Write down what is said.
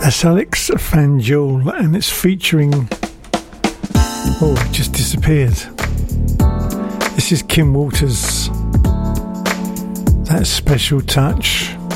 That's Alex Fanjul, and it's featuring... Oh, it just disappeared. This is Kim Walters. That Special Touch.